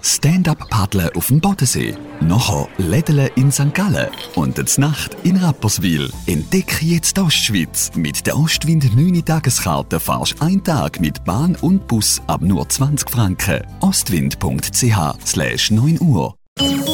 Stand-up-Paddeln auf dem Bodensee. Nachher Lädeln in St. Gallen. Und die Nacht in Rapperswil. Entdecke jetzt die Ostschweiz. Mit der Ostwind 9-Tageskarte fahrst du einen Tag mit Bahn und Bus ab nur 20 Franken. Ostwind.ch/9 Uhr.